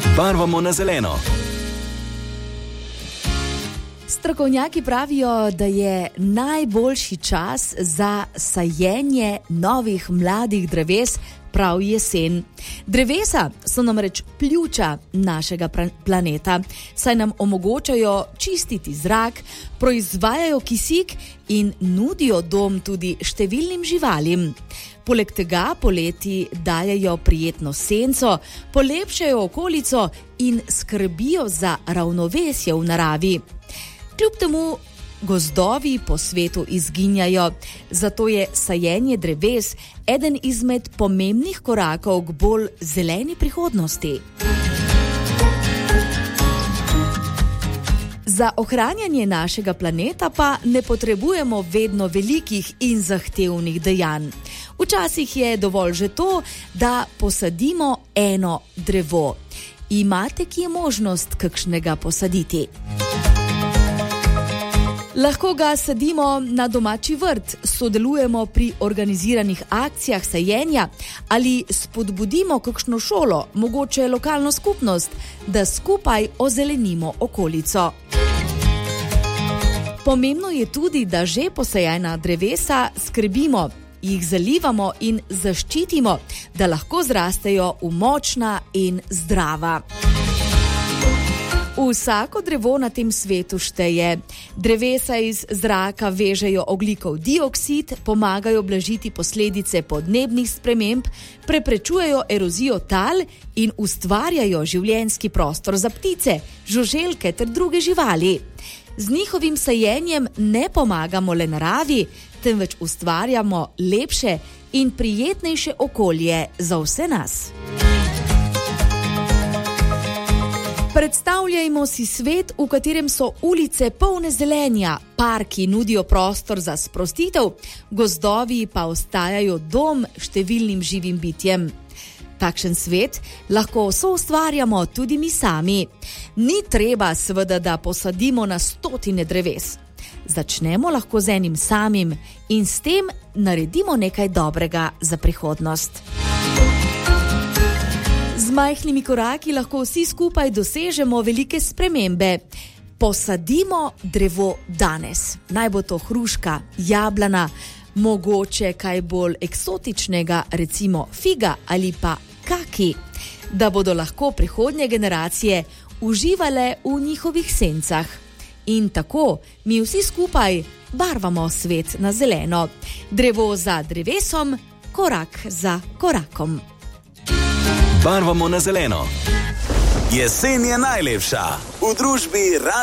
Barvamo na zeleno. Strokovnjaki pravijo, da je najboljši čas za sajenje novih mladih dreves prav jesen. Drevesa so namreč pljuča našega planeta, saj nam omogočajo čistiti zrak, proizvajajo kisik in nudijo dom tudi številnim živalim. Poleg tega poleti dajejo prijetno senco, polepšajo okolico in skrbijo za ravnovesje v naravi. Kljub temu gozdovi po svetu izginjajo, zato je sajenje dreves eden izmed pomembnih korakov k bolj zeleni prihodnosti. Za ohranjanje našega planeta pa ne potrebujemo vedno velikih in zahtevnih dejanj. Včasih je dovolj že to, da posadimo eno drevo. Imate kje možnost kakšnega posaditi? Lahko ga sadimo na domači vrt, sodelujemo pri organiziranih akcijah sajenja ali spodbudimo kakšno šolo, mogoče lokalno skupnost, da skupaj ozelenimo okolico. Pomembno je tudi, da že posajena drevesa skrbimo, jih zalivamo in zaščitimo, da lahko zrastejo v močna in zdrava. Vsako drevo na tem svetu šteje. Drevesa iz zraka vežejo ogljikov dioksid, pomagajo blažiti posledice podnebnih sprememb, preprečujejo erozijo tal in ustvarjajo življenjski prostor za ptice, žuželke ter druge živali. Z njihovim sajenjem ne pomagamo le naravi, temveč ustvarjamo lepše in prijetnejše okolje za vse nas. Predstavljajmo si svet, v katerem so ulice polne zelenja, parki nudijo prostor za sprostitev, gozdovi pa ostajajo dom številnim živim bitjem. Takšen svet lahko soustvarjamo tudi mi sami. Ni treba seveda, da posadimo na stotine dreves. Začnemo lahko z enim samim in s tem naredimo nekaj dobrega za prihodnost. Z majhnimi koraki lahko vsi skupaj dosežemo velike spremembe. Posadimo drevo danes. Naj bo to hruška, jablana, mogoče kaj bolj eksotičnega, recimo figa ali pa kaki, da bodo lahko prihodnje generacije uživale v njihovih sencah. In tako mi vsi skupaj barvamo svet na zeleno. Drevo za drevesom, korak za korakom. Barvamo na zeleno. Jesen je najlepša v družbi